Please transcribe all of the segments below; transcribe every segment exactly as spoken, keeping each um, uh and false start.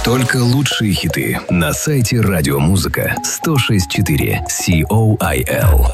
Только лучшие хиты на сайте Радиомузыка сто шесть и четыре си о ай эл.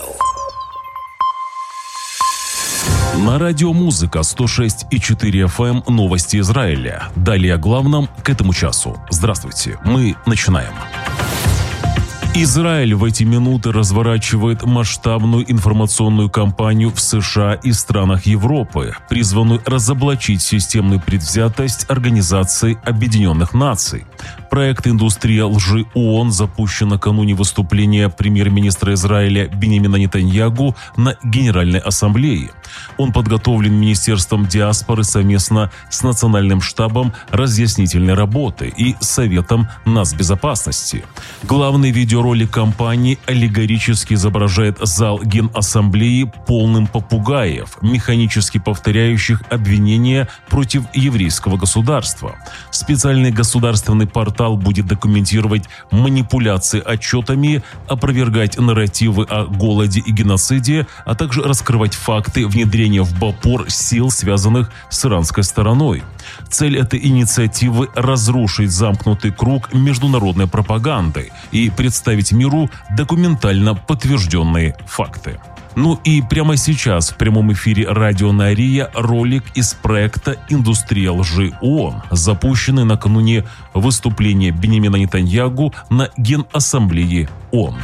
На Радиомузыка сто шесть и четыре эф эм новости Израиля. Далее о главном к этому часу. Здравствуйте, мы начинаем. Израиль в эти минуты разворачивает масштабную информационную кампанию в США и странах Европы, призванную разоблачить системную предвзятость Организации Объединенных Наций. Проект «Индустрия лжи ООН» запущен накануне выступления премьер-министра Израиля Биньямина Нетаньяху на Генеральной Ассамблее. Он подготовлен Министерством диаспоры совместно с Национальным штабом разъяснительной работы и Советом нацбезопасности. Главный видеоролик кампании аллегорически изображает зал Генассамблеи полным попугаев, механически повторяющих обвинения против еврейского государства. Специальный государственный портал будет документировать манипуляции отчетами, опровергать нарративы о голоде и геноциде, а также раскрывать факты внедрения в Бопор сил, связанных с иранской стороной. Цель этой инициативы – разрушить замкнутый круг международной пропаганды и представить миру документально подтвержденные факты. Ну и прямо сейчас в прямом эфире радио Нария ролик из проекта «Индустрия лжи ООН», запущенный накануне выступления Биньямина Нетаньяху на Генассамблее ООН.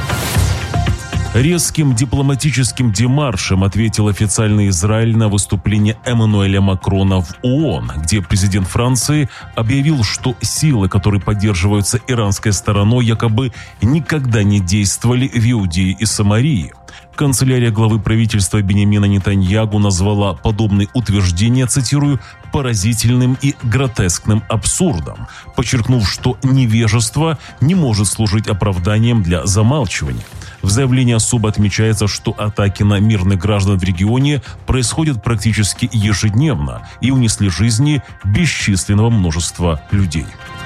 Резким дипломатическим демаршем ответил официальный Израиль на выступление Эммануэля Макрона в ООН, где президент Франции объявил, что силы, которые поддерживаются иранской стороной, якобы никогда не действовали в Иудее и Самарии. Канцелярия главы правительства Биньямина Нетаньяху назвала подобные утверждения, цитирую, «поразительным и гротескным абсурдом», подчеркнув, что невежество не может служить оправданием для замалчивания. В заявлении особо отмечается, что атаки на мирных граждан в регионе происходят практически ежедневно и унесли жизни бесчисленного множества людей.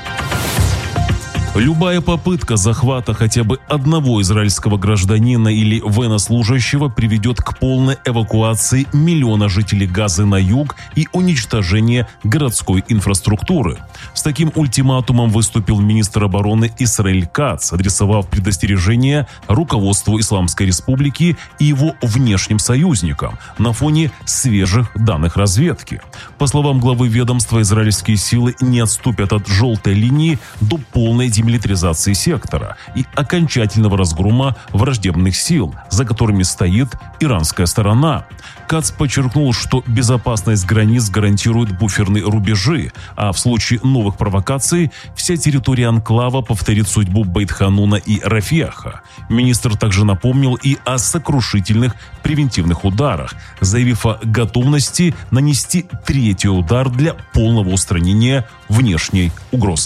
Любая попытка захвата хотя бы одного израильского гражданина или военнослужащего приведет к полной эвакуации миллиона жителей Газы на юг и уничтожения городской инфраструктуры. С таким ультиматумом выступил министр обороны Исраэль Кац, адресовав предостережение руководству Исламской Республики и его внешним союзникам на фоне свежих данных разведки. По словам главы ведомства, израильские силы не отступят от желтой линии до полной демилитаризации демилитаризации сектора и окончательного разгрома враждебных сил, за которыми стоит иранская сторона. Кац подчеркнул, что безопасность границ гарантирует буферные рубежи, а в случае новых провокаций вся территория анклава повторит судьбу Бейт-Хануна и Рафеха. Министр также напомнил и о сокрушительных превентивных ударах, заявив о готовности нанести третий удар для полного устранения внешней угрозы.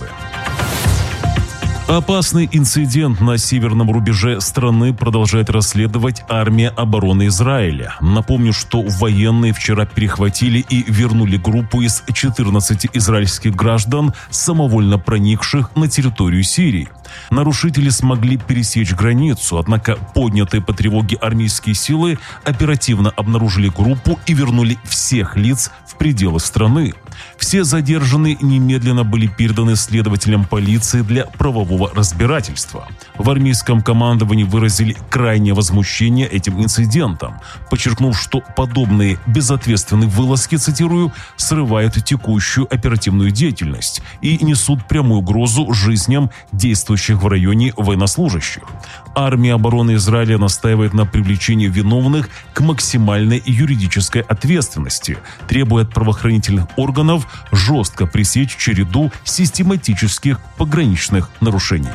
Опасный инцидент на северном рубеже страны продолжает расследовать армия обороны Израиля. Напомню, что военные вчера перехватили и вернули группу из четырнадцати израильских граждан, самовольно проникших на территорию Сирии. Нарушители смогли пересечь границу, однако поднятые по тревоге армейские силы оперативно обнаружили группу и вернули всех лиц в пределы страны. Все задержанные немедленно были переданы следователям полиции для правового разбирательства. В армейском командовании выразили крайнее возмущение этим инцидентом, подчеркнув, что подобные безответственные вылазки, цитирую, срывают текущую оперативную деятельность и несут прямую угрозу жизням действующих в районе военнослужащих. Армия обороны Израиля настаивает на привлечении виновных к максимальной юридической ответственности, требуя от правоохранительных органов жестко пресечь череду систематических пограничных нарушений.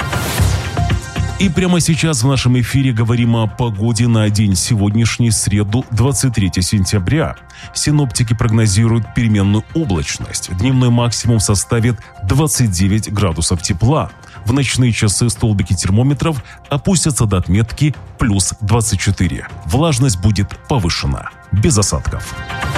И прямо сейчас в нашем эфире говорим о погоде на день сегодняшний, среду, двадцать третьего сентября. Синоптики прогнозируют переменную облачность. Дневной максимум составит двадцать девять градусов тепла. В ночные часы столбики термометров опустятся до отметки плюс двадцать четыре. Влажность будет повышена. Без осадков.